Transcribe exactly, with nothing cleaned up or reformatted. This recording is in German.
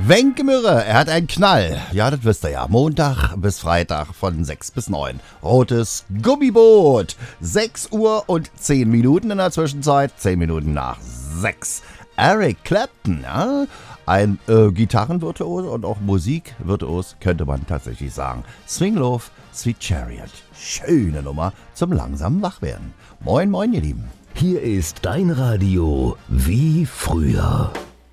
Wenke Mürre, er hat einen Knall. Ja, das wisst ihr ja. Montag bis Freitag von sechs bis neun. Rotes Gummiboot. sechs Uhr und zehn Minuten in der Zwischenzeit. zehn Minuten nach sechs. Eric Clapton, ja. Ein äh, Gitarrenvirtuos und auch Musikvirtuos, könnte man tatsächlich sagen. Swing Love, Sweet Chariot. Schöne Nummer zum langsamen Wachwerden. Moin, moin, ihr Lieben. Hier ist dein Radio wie früher.